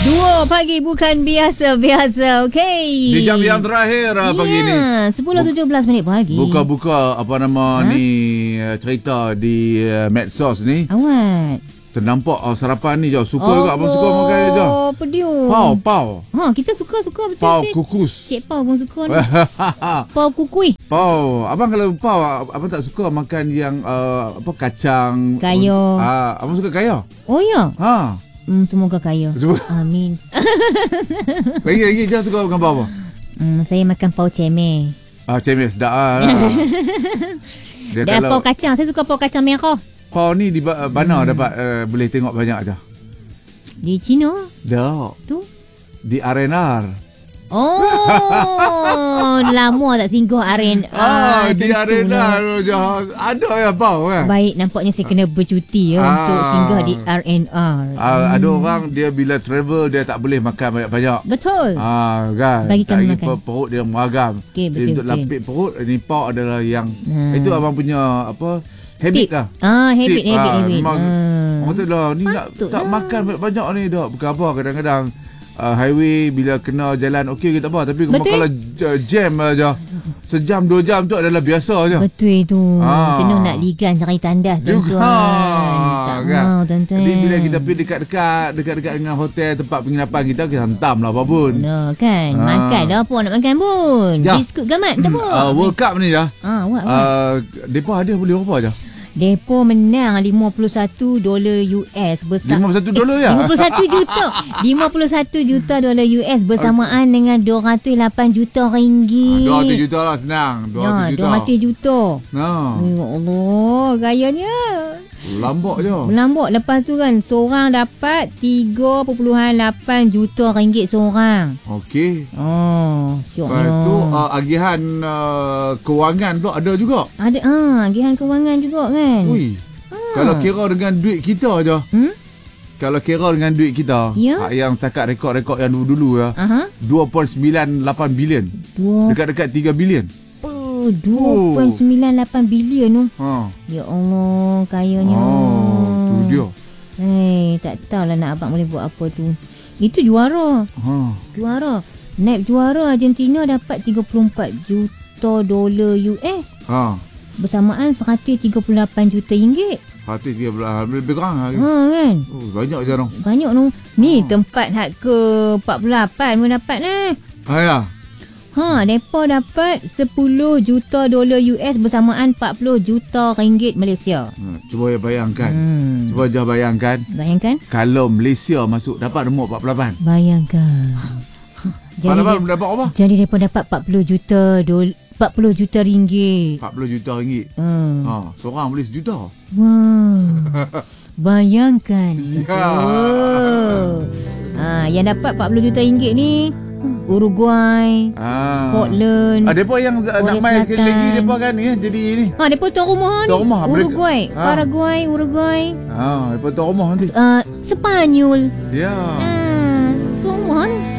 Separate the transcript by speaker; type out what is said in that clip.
Speaker 1: Duo pagi bukan biasa-biasa, okey.
Speaker 2: Di jam yang terakhir pagi ni.
Speaker 1: 10.17 minit pagi.
Speaker 2: Buka-buka ni cerita di medsos ni.
Speaker 1: Awat.
Speaker 2: Ternampak sarapan ni jauh. Suka juga abang suka makan je.
Speaker 1: Oh, pediu.
Speaker 2: Pau.
Speaker 1: Kita suka betul.
Speaker 2: Pau kukus.
Speaker 1: Cik Pau pun suka ni. Pau kukui.
Speaker 2: Pau. Abang kalau pau, abang tak suka makan yang kacang.
Speaker 1: Kaya.
Speaker 2: Abang suka kaya?
Speaker 1: Oh ya. Semoga kaya. Amin.
Speaker 2: Lagi jangan suka makan pau apa?
Speaker 1: Saya makan pau cemeh.
Speaker 2: Cemeh sedap lah.
Speaker 1: Dan pau kacang. Saya suka pau kacang merah.
Speaker 2: Pau ni di mana dapat boleh tengok banyak je?
Speaker 1: Di Cina.
Speaker 2: Tak.
Speaker 1: Tu?
Speaker 2: Di R&R.
Speaker 1: Oh, lama tak singgah R&R.
Speaker 2: Di R&R je. Ada ya pau kan?
Speaker 1: Baik, nampaknya saya kena bercuti untuk singgah di R&R.
Speaker 2: Ada orang dia bila travel dia tak boleh makan banyak-banyak.
Speaker 1: Betul.
Speaker 2: Kan.
Speaker 1: Bagi kami makan.
Speaker 2: Perut dia meragam.
Speaker 1: Okay, betul.
Speaker 2: Untuk lapik perut ni pau adalah yang itu abang punya habit lah.
Speaker 1: Habit.
Speaker 2: Memang orang kata lah ni nak tak makan banyak-banyak ni dah. Bukan apa, kadang-kadang highway bila kena jalan okey ke tak apa, tapi kalau jam aja sejam 2 jam tu adalah biasa aja.
Speaker 1: Betul tu. Jenuh nak ligan cari tandas tuan-tuan. Tak mau tuan-tuan.
Speaker 2: Jadi bila kita pergi dekat dengan hotel tempat penginapan kita hantam lah apa pun.
Speaker 1: Kan. Makan dah apa nak makan pun. Biskut gamat tak apa.
Speaker 2: World Cup ni je. Depa ada boleh berapa je?
Speaker 1: Depo menang $51 US bersama
Speaker 2: $51 ya?
Speaker 1: 51 juta. 51 juta dolar US bersamaan dengan 208 juta ringgit.
Speaker 2: 200 juta lah senang. 200
Speaker 1: juta. Ya Allah, gayanya.
Speaker 2: Lambak je.
Speaker 1: Lambak. Lepas tu kan seorang dapat 3.8 juta ringgit seorang.
Speaker 2: Okey.
Speaker 1: Syok.
Speaker 2: Lepas tu agihan kewangan pula ada juga.
Speaker 1: Ada agihan kewangan juga kan.
Speaker 2: Ui. Kalau kira dengan duit kita je. Kalau kira dengan duit kita, yang setakat rekod-rekod yang dulu ya, 2.98 bilion. Dekat-dekat 3 bilion.
Speaker 1: 2.98 bilion tu. Ya Allah, kayanya.
Speaker 2: Tu dia.
Speaker 1: Tak tahulah nak abang boleh buat apa tu. Itu juara. Juara. Naib juara Argentina dapat 34 juta dolar US. Bersamaan 138 juta ringgit.
Speaker 2: 138 lebih kurang lagi.
Speaker 1: Kan?
Speaker 2: Banyak je dong.
Speaker 1: Banyak tu. Ni tempat hak ke 48 pun dapat
Speaker 2: ya.
Speaker 1: Depa dapat 10 juta dolar US bersamaan 40 juta ringgit Malaysia.
Speaker 2: Cuba bayangkan. Cuba bayangkan. Kalau Malaysia masuk dapat nombor 48.
Speaker 1: Bayangkan.
Speaker 2: Jadi dapat apa?
Speaker 1: Jadi depa dapat 40 juta ringgit.
Speaker 2: 40 juta ringgit. Seorang boleh sejuta.
Speaker 1: Bayangkan. Yang dapat 40 juta ringgit ni Uruguay, Scotland.
Speaker 2: Depa yang nak main sekali lagi depa kan jadi ni.
Speaker 1: Depa tuan rumah ni. Uruguay, Paraguay, Uruguay.
Speaker 2: Depa tuan rumah nanti.
Speaker 1: Sepanyol.
Speaker 2: Ya.
Speaker 1: Tuan rumah ni.